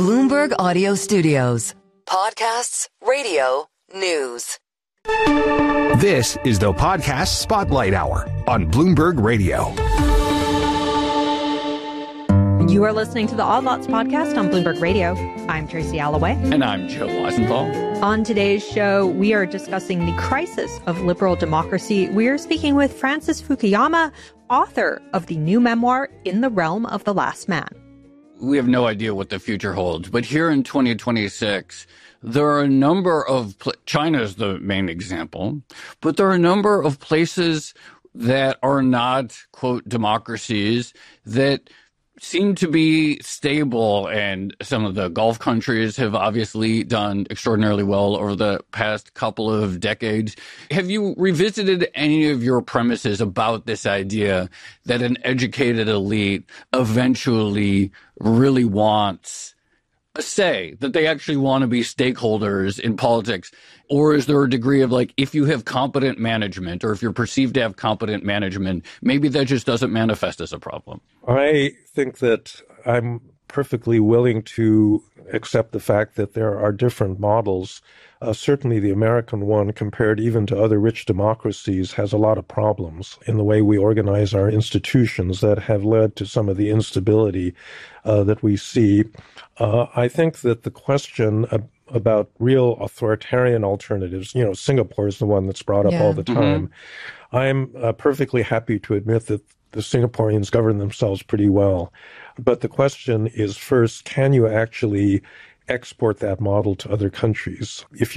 Bloomberg Audio Studios. Podcasts, radio, news. This is the Podcast Spotlight Hour on Bloomberg Radio. You are listening to the Odd Lots podcast on Bloomberg Radio. I'm Tracy Alloway. And I'm Joe Weisenthal. On today's show, we are discussing the crisis of liberal democracy. We are speaking with Francis Fukuyama, author of the new memoir, In the Realm of the Last Man. We have no idea what the future holds, but here in 2026, there are a number of, China's the main example, but there are a number of places that are not, quote, democracies that seem to be stable, and some of the Gulf countries have obviously done extraordinarily well over the past couple of decades. Have you revisited any of your premises about this idea that an educated elite eventually really wants a say, that they actually want to be stakeholders in politics? Or is there a degree of, like, if you have competent management, or if you're perceived to have competent management, maybe that just doesn't manifest as a problem? I think that I'm perfectly willing to accept the fact that there are different models. Certainly the American one, compared even to other rich democracies, has a lot of problems in the way we organize our institutions that have led to some of the instability that we see. I think that the question about real authoritarian alternatives, Singapore is the one that's brought up all the time. Mm-hmm. I'm perfectly happy to admit that the Singaporeans govern themselves pretty well. But the question is, first, can you actually export that model to other countries? If